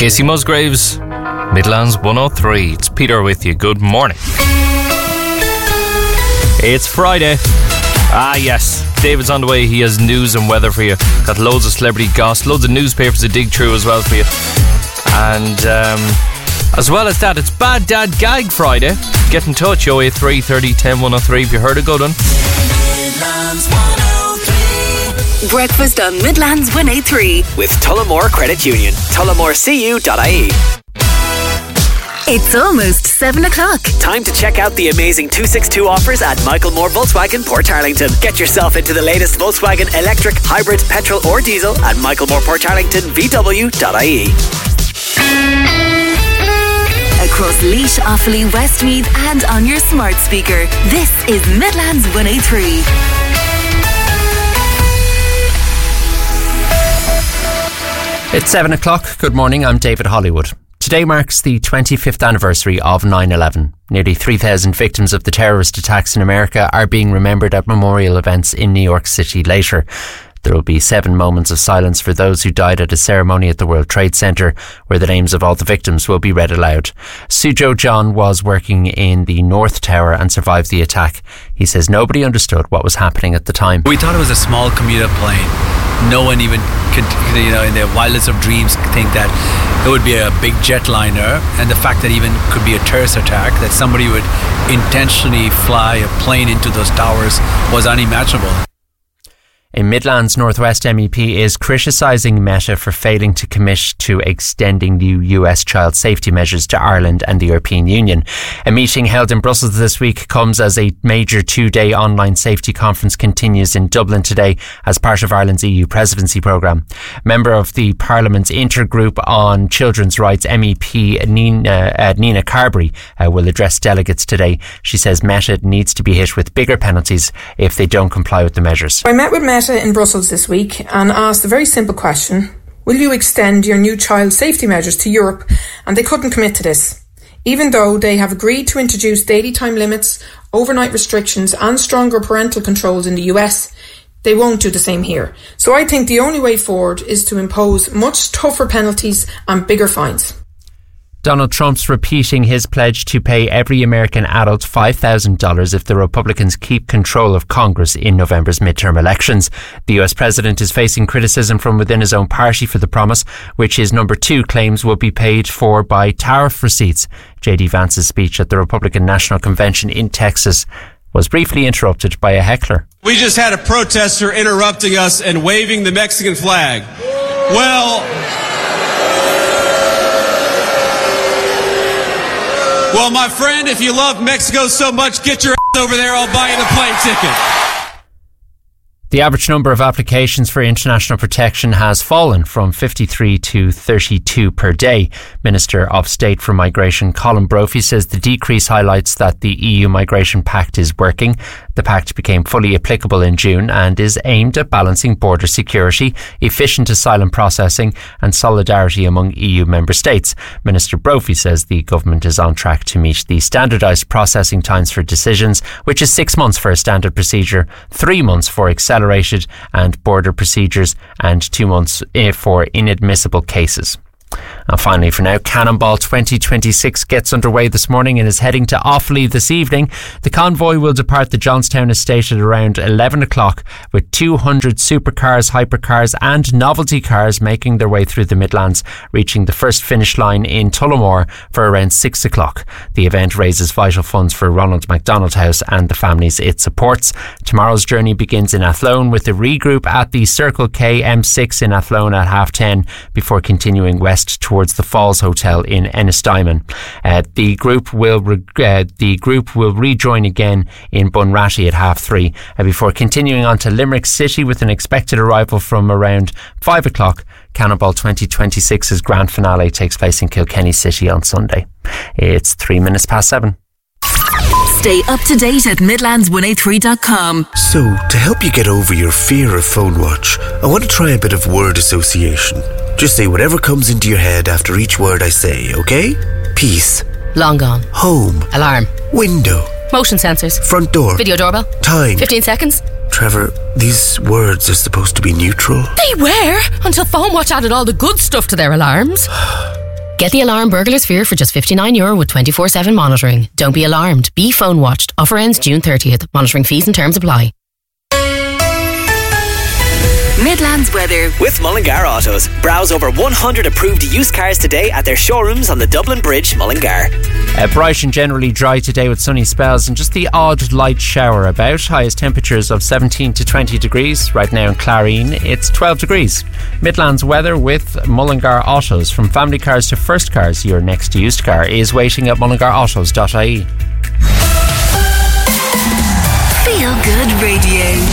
Casey Musgraves, Midlands 103. It's Peter with you. Good morning. It's Friday. Yes, David's on the way. He has news and weather for you. Got loads of celebrity gossip, loads of newspapers to dig through as well for you. And as well as that, it's Bad Dad Gag Friday. Get in touch, 083 30 10 103 if you heard a good one. Midlands 103. Breakfast on Midlands 103 with Tullamore Credit Union. TullamoreCU.ie. It's almost 7 o'clock. Time to check out the amazing 262 offers at Michael Moore Volkswagen, Portarlington. Get yourself into the latest Volkswagen electric, hybrid, petrol or diesel at Michael Moore Portarlington VW.ie. Across Laois, Offaly, Westmeath and on your smart speaker. This is Midlands 103. It's 7 o'clock. Good morning, I'm David Hollywood. Today marks the 25th anniversary of 9/11. Nearly 3,000 victims of the terrorist attacks in America are being remembered at memorial events in New York City later. There will be 7 moments of silence for those who died at a ceremony at the World Trade Center, where the names of all the victims will be read aloud. Sujo John was working in the North Tower and survived the attack. He says nobody understood what was happening at the time. We thought it was a small commuter plane. No one even could, in their wildest of dreams, think that it would be a big jetliner, and the fact that even could be a terrorist attack, that somebody would intentionally fly a plane into those towers, was unimaginable. A Midlands Northwest MEP is criticising Meta for failing to commit to extending new US child safety measures to Ireland and the European Union. A meeting held in Brussels this week comes as a major 2-day online safety conference continues in Dublin today as part of Ireland's EU presidency programme. Member of the Parliament's Intergroup on Children's Rights, MEP Nina Carberry, will address delegates today. She says Meta needs to be hit with bigger penalties if they don't comply with the measures. I met with Meta in Brussels this week and asked a very simple question: will you extend your new child safety measures to Europe? And they couldn't commit to this. Even though they have agreed to introduce daily time limits, overnight restrictions and stronger parental controls in the US, they won't do the same here. So I think the only way forward is to impose much tougher penalties and bigger fines. Donald Trump's repeating his pledge to pay every American adult $5,000 if the Republicans keep control of Congress in November's midterm elections. The US president is facing criticism from within his own party for the promise, which his number 2 claims will be paid for by tariff receipts. J.D. Vance's speech at the Republican National Convention in Texas was briefly interrupted by a heckler. We just had a protester interrupting us and waving the Mexican flag. Well, my friend, if you love Mexico so much, get your ass over there. I'll buy you the plane ticket. The average number of applications for international protection has fallen from 53 to 32 per day. Minister of State for Migration Colin Brophy says the decrease highlights that the EU Migration Pact is working. The pact became fully applicable in June and is aimed at balancing border security, efficient asylum processing and solidarity among EU member states. Minister Brophy says the government is on track to meet the standardised processing times for decisions, which is 6 months for a standard procedure, 3 months for accelerated and border procedures and 2 months for inadmissible cases. And finally, for now, Cannonball 2026 gets underway this morning and is heading to Offaly this evening. The convoy will depart the Johnstown estate at around 11 o'clock, with 200 supercars, hypercars and novelty cars making their way through the Midlands, reaching the first finish line in Tullamore for around 6 o'clock. The event raises vital funds for Ronald McDonald House and the families it supports. Tomorrow's journey begins in Athlone with a regroup at the Circle K M6 in Athlone at 10:30 before continuing west towards the Falls Hotel in Ennistimon. The group will rejoin again in Bunratty at 3:30 before continuing on to Limerick City with an expected arrival from around 5 o'clock. Cannonball 2026's grand finale takes place in Kilkenny City on Sunday. It's 7:03. Stay up to date at midlands183.com. So, to help you get over your fear of phone watch, I want to try a bit of word association. Just say whatever comes into your head after each word I say, okay? Peace. Long gone. Home. Alarm. Window. Motion sensors. Front door. Video doorbell. Time. 15 seconds. Trevor, these words are supposed to be neutral. They were, until Phone Watch added all the good stuff to their alarms. Get the alarm Burglar Sphere for just €59 with 24/7 monitoring. Don't be alarmed. Be phone watched. Offer ends June 30th. Monitoring fees and terms apply. Midlands weather with Mullingar Autos. Browse over 100 approved used cars today at their showrooms on the Dublin Bridge, Mullingar. Bright and generally dry today with sunny spells and just the odd light shower about. Highest temperatures of 17 to 20 degrees. Right now in Clarine, it's 12 degrees. Midlands weather with Mullingar Autos. From family cars to first cars, your next used car is waiting at mullingarautos.ie. Feel Good Radio.